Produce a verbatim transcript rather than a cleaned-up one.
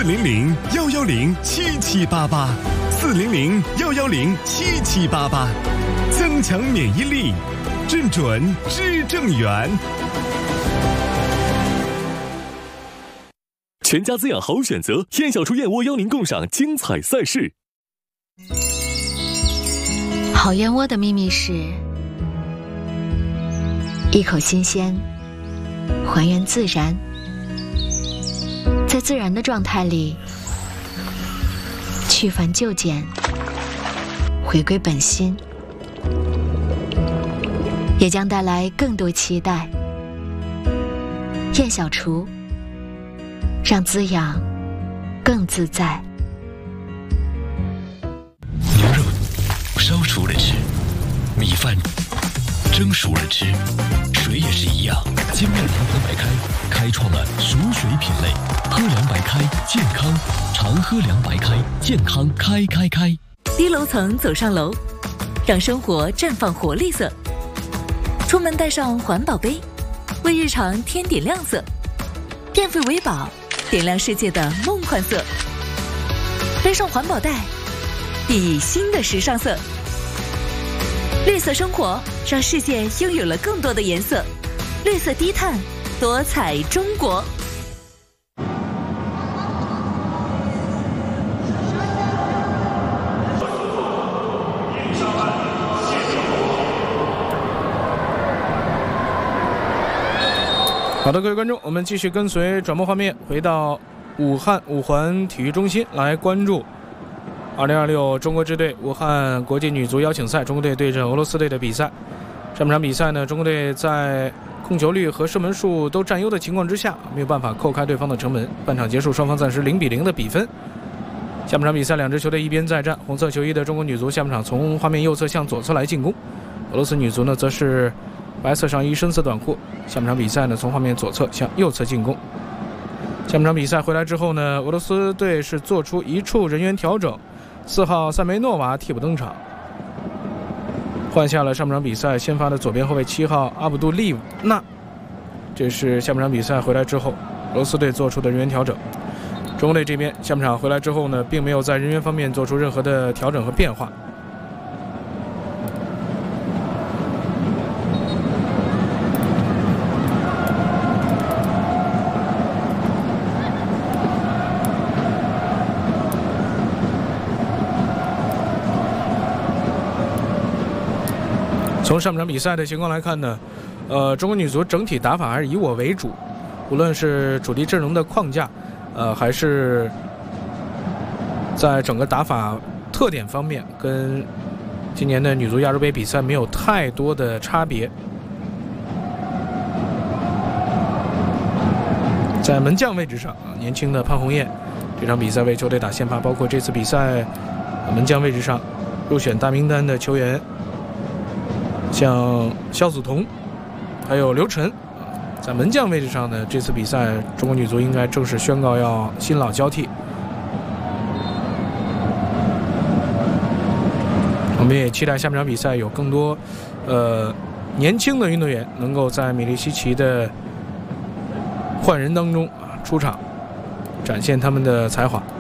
零零幺幺零七七八八，四零零幺幺零七七八八，增强免疫力，正准知正源。 全家滋养好选择，燕小厨燕窝邀您共赏精彩赛事。 好燕窝的秘密是一口新鲜，还原自然，在自然的状态里去繁就简，回归本心，也将带来更多期待。燕小厨，让滋养更自在。 牛肉烧熟了吃，米饭蒸熟了吃，水也是一样。金麦堂喝白开开创了熟水品类，喝凉白开健康，常喝凉白开健康开开开。 低楼层走上楼，让生活绽放活力色。出门带上环保杯，为日常添点亮色。电费为宝，点亮世界的梦幻色。背上环保袋，熠熠新的时尚色。绿色生活，让世界拥有了更多的颜色。绿色低碳，多彩中国。 好的，各位观众，我们继续跟随转播画面回到武汉五环体育中心来关注二零二六中国支队武汉国际女足邀请赛中国队对阵俄罗斯队的比赛。上半场比赛呢，中国队在控球率和射门数都占优的情况之下，没有办法扣开对方的城门。半场结束，双方暂时零比零的比分。下半场比赛，两支球队一边再战。红色球衣的中国女足下半场从画面右侧向左侧来进攻，俄罗斯女足呢则是白色上衣深色短裤。下半场比赛呢从画面左侧向右侧进攻。下半场比赛回来之后呢，俄罗斯队是做出一处人员调整，四号塞梅诺娃替补登场，换下了上半场比赛先发的左边后卫七号阿卜杜利纳。这是下半场比赛回来之后俄罗斯队做出的人员调整。中国队这边下半场回来之后呢，并没有在人员方面做出任何的调整和变化。从上半场比赛的情况来看呢，呃，中国女足整体打法还是以我为主，无论是主力阵容的框架，呃，还是在整个打法特点方面，跟今年的女足亚洲杯比赛没有太多的差别。在门将位置上，年轻的潘虹艳这场比赛为球队打先发，包括这次比赛门将位置上入选大名单的球员。像肖子彤还有刘晨，在门将位置上呢，这次比赛中国女足应该正式宣告要新老交替。我们也期待下半场比赛有更多呃年轻的运动员能够在米利西奇的换人当中啊出场，展现他们的才华。